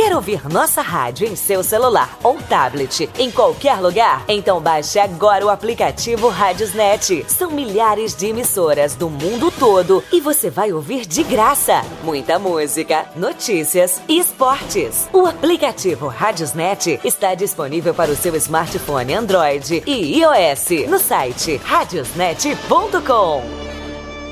Quer ouvir nossa rádio em seu celular ou tablet, em qualquer lugar? Então baixe agora o aplicativo Radiosnet. São milhares de emissoras do mundo todo e você vai ouvir de graça muita música, notícias e esportes. O aplicativo Radiosnet está disponível para o seu smartphone Android e iOS no site radiosnet.com.